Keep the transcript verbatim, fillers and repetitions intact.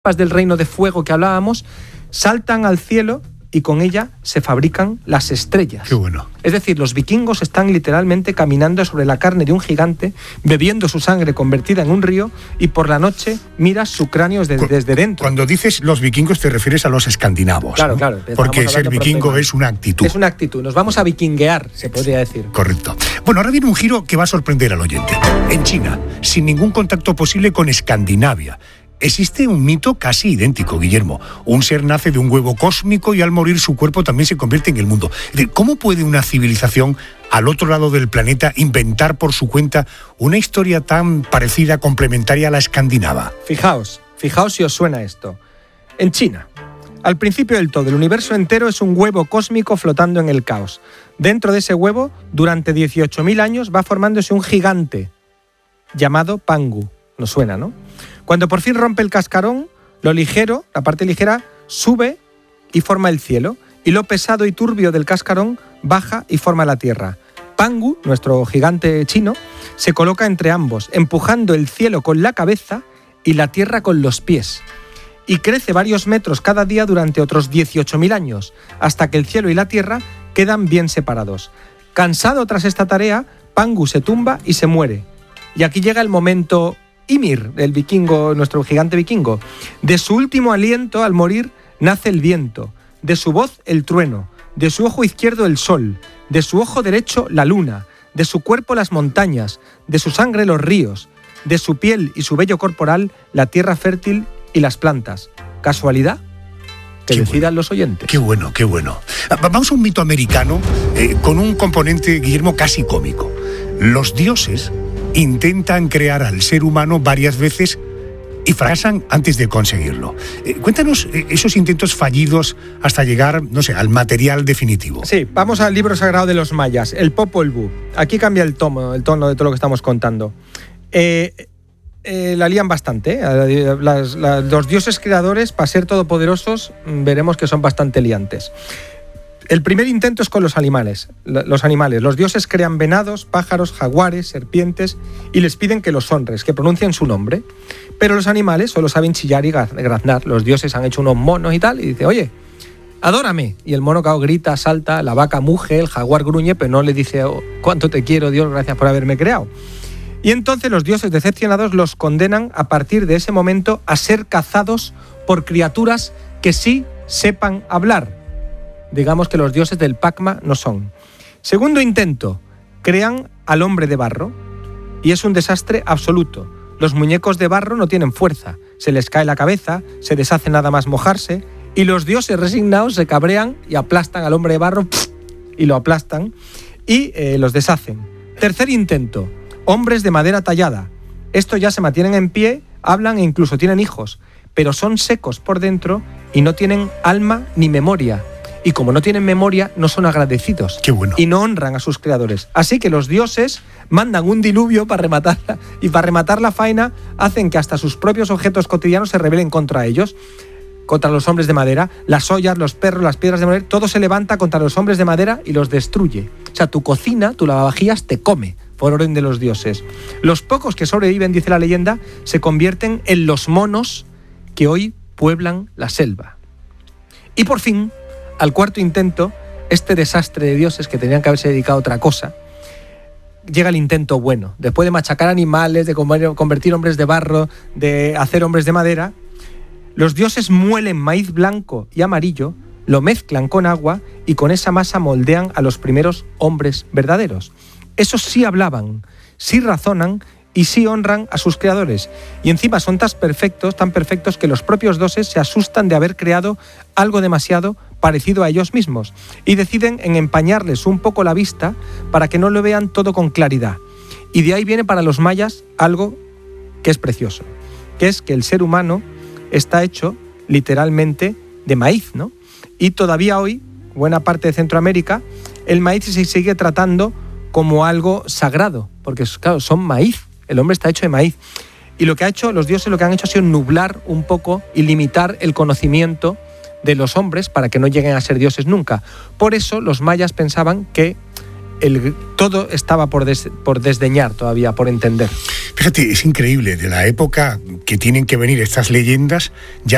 del reino de fuego que hablábamos, saltan al cielo y con ella se fabrican las estrellas. Qué bueno. Es decir, los vikingos están literalmente caminando sobre la carne de un gigante, bebiendo su sangre convertida en un río, y por la noche miras su cráneo desde, desde dentro. Cuando dices los vikingos te refieres a los escandinavos. Claro, ¿no? claro. Porque ser vikingo es una actitud. Es una actitud. Nos vamos a vikinguear, se podría decir. Correcto. Bueno, ahora viene un giro que va a sorprender al oyente. En China, sin ningún contacto posible con Escandinavia, existe un mito casi idéntico, Guillermo. Un ser nace de un huevo cósmico y al morir su cuerpo también se convierte en el mundo. Es decir, ¿cómo puede una civilización al otro lado del planeta inventar por su cuenta una historia tan parecida, complementaria a la escandinava? Fijaos, fijaos si os suena esto. En China, al principio del todo, el universo entero es un huevo cósmico flotando en el caos. Dentro de ese huevo, durante dieciocho mil años, va formándose un gigante llamado Pangu. Nos suena, ¿no? Cuando por fin rompe el cascarón, lo ligero, la parte ligera, sube y forma el cielo, y lo pesado y turbio del cascarón baja y forma la tierra. Pangu, nuestro gigante chino, se coloca entre ambos, empujando el cielo con la cabeza y la tierra con los pies, y crece varios metros cada día durante otros dieciocho mil años, hasta que el cielo y la tierra quedan bien separados. Cansado tras esta tarea, Pangu se tumba y se muere. Y aquí llega el momento Ymir, el vikingo, nuestro gigante vikingo. De su último aliento al morir nace el viento, de su voz el trueno, de su ojo izquierdo el sol, de su ojo derecho la luna, de su cuerpo las montañas, de su sangre los ríos, de su piel y su vello corporal la tierra fértil y las plantas. ¿Casualidad? Que qué decidan bueno. Los oyentes. Qué bueno, qué bueno. Vamos a un mito americano eh, con un componente, Guillermo, casi cómico. Los dioses intentan crear al ser humano varias veces y fracasan antes de conseguirlo. Eh, cuéntanos eh, esos intentos fallidos hasta llegar, no sé, al material definitivo. Sí, vamos al libro sagrado de los mayas, el Popol Vuh. Aquí cambia el tono, el tono de todo lo que estamos contando. Eh, eh, la lían bastante. ¿eh? Las, las, los dioses creadores, para ser todopoderosos, veremos que son bastante liantes. El primer intento es con los animales. Los animales. Los dioses crean venados, pájaros, jaguares, serpientes y les piden que los honres, que pronuncien su nombre. Pero los animales solo saben chillar y graznar. Los dioses han hecho unos monos y tal, y dice, oye, adórame. Y el mono, cao, grita, salta, la vaca muge, el jaguar gruñe, pero no le dice, oh, cuánto te quiero, Dios, gracias por haberme creado. Y entonces los dioses decepcionados los condenan a partir de ese momento a ser cazados por criaturas que sí sepan hablar. Digamos que los dioses del Pacma no son. Segundo intento, crean al hombre de barro y es un desastre absoluto. Los muñecos de barro no tienen fuerza, se les cae la cabeza, se deshace nada más mojarse y los dioses resignados se cabrean y aplastan al hombre de barro y lo aplastan y eh, los deshacen. Tercer intento, hombres de madera tallada. Estos ya se mantienen en pie, hablan e incluso tienen hijos, pero son secos por dentro y no tienen alma ni memoria. Y como no tienen memoria, no son agradecidos. Qué bueno. Y no honran a sus creadores. Así que los dioses mandan un diluvio para rematarla, y para rematar la faena hacen que hasta sus propios objetos cotidianos se rebelen contra ellos, contra los hombres de madera. Las ollas, los perros, las piedras de madera, todo se levanta contra los hombres de madera y los destruye. O sea, tu cocina, tu lavavajillas te come, por orden de los dioses. Los pocos que sobreviven, dice la leyenda, se convierten en los monos que hoy pueblan la selva. Y por fin, al cuarto intento, este desastre de dioses que tenían que haberse dedicado a otra cosa, llega el intento bueno. Después de machacar animales, de convertir hombres de barro, de hacer hombres de madera, los dioses muelen maíz blanco y amarillo, lo mezclan con agua y con esa masa moldean a los primeros hombres verdaderos. Esos sí hablaban, sí razonan y sí honran a sus creadores. Y encima son tan perfectos, tan perfectos que los propios dioses se asustan de haber creado algo demasiado parecido a ellos mismos y deciden en empañarles un poco la vista para que no lo vean todo con claridad. Y de ahí viene para los mayas algo que es precioso, que es que el ser humano está hecho literalmente de maíz, ¿no? Y todavía hoy, buena parte de Centroamérica, el maíz se sigue tratando como algo sagrado, porque claro, son maíz, el hombre está hecho de maíz. Y lo que ha hecho, los dioses lo que han hecho ha sido nublar un poco y limitar el conocimiento de los hombres para que no lleguen a ser dioses nunca. Por eso los mayas pensaban que el, todo estaba por, des, por desdeñar todavía, por entender. Fíjate, es increíble, de la época que tienen que venir estas leyendas, ya